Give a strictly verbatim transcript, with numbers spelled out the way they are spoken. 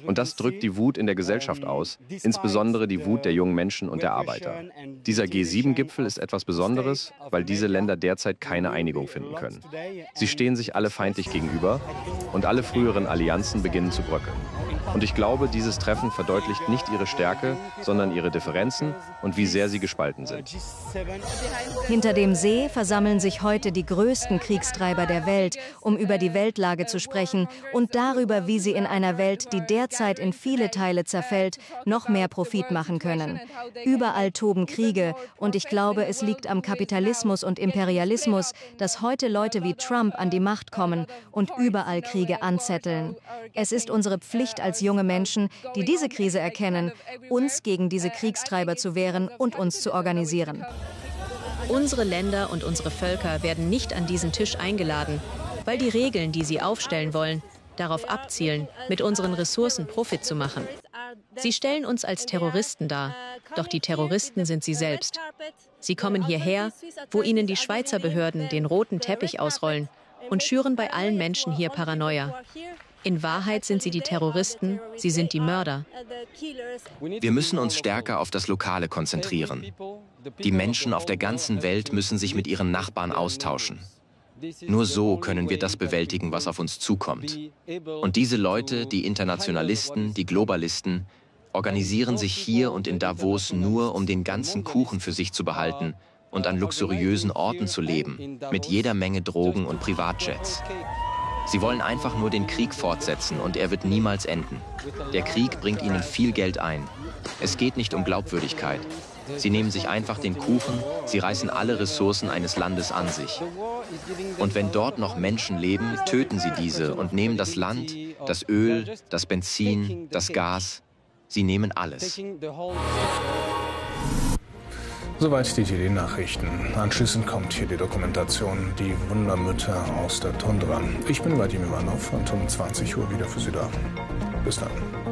Und das drückt die Wut in der Gesellschaft aus, insbesondere die Wut der jungen Menschen und der Arbeiter. Dieser G sieben Gipfel ist etwas Besonderes, weil diese Länder derzeit keine Einigung finden können. Sie stehen sich alle feindlich gegenüber und alle früheren Allianzen beginnen zu bröckeln. Und ich glaube, dieses Treffen verdeutlicht nicht ihre Stärke, sondern ihre Differenzen und wie sehr sie gespalten sind. Hinter dem See versammeln sich heute die größten Kriegstreiber der Welt, um über die Weltlage zu sprechen und darüber, wie sie in einer Welt, die derzeit in viele Teile zerfällt, noch mehr Profit machen können. Überall toben Kriege und ich glaube, es liegt am Kapitalismus und Imperialismus, dass heute Leute wie Trump an die Macht kommen und überall Kriege anzetteln. Es ist unsere Pflicht als junge Menschen, die diese Krise erkennen, uns gegen diese Kriegstreiber zu wehren und uns zu organisieren. Unsere Länder und unsere Völker werden nicht an diesen Tisch eingeladen, weil die Regeln, die sie aufstellen wollen, darauf abzielen, mit unseren Ressourcen Profit zu machen. Sie stellen uns als Terroristen dar, doch die Terroristen sind sie selbst. Sie kommen hierher, wo ihnen die Schweizer Behörden den roten Teppich ausrollen und schüren bei allen Menschen hier Paranoia. In Wahrheit sind sie die Terroristen, sie sind die Mörder. Wir müssen uns stärker auf das Lokale konzentrieren. Die Menschen auf der ganzen Welt müssen sich mit ihren Nachbarn austauschen. Nur so können wir das bewältigen, was auf uns zukommt. Und diese Leute, die Internationalisten, die Globalisten, organisieren sich hier und in Davos nur, um den ganzen Kuchen für sich zu behalten und an luxuriösen Orten zu leben, mit jeder Menge Drogen und Privatjets. Sie wollen einfach nur den Krieg fortsetzen und er wird niemals enden. Der Krieg bringt ihnen viel Geld ein. Es geht nicht um Glaubwürdigkeit. Sie nehmen sich einfach den Kuchen, sie reißen alle Ressourcen eines Landes an sich. Und wenn dort noch Menschen leben, töten sie diese und nehmen das Land, das Öl, das Benzin, das Gas. Sie nehmen alles. Soweit die T D-Nachrichten. Anschließend kommt hier die Dokumentation Die Wundermütter aus der Tundra. Ich bin Vladimir Ivanov und um zwanzig Uhr wieder für Sie da. Bis dann.